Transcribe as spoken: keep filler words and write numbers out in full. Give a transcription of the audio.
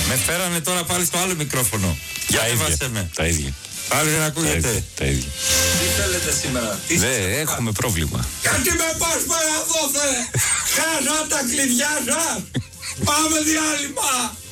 Με φέρανε τώρα πάλι στο άλλο μικρόφωνο. Για έβασε με. Τα ίδια. Πάλι δεν ακούγεται. Τα ίδια. Τι θέλετε σήμερα? Δεν έχουμε πρόβλημα. Γιατί με πας παραδόθε? Χάσα τα κλειδιά σας. Πάμε διάλειμμα.